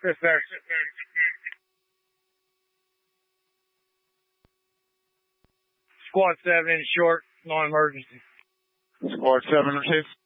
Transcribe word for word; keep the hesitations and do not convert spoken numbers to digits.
Yes, sir. Squad seven in short, non-emergency. Squad seven, receive.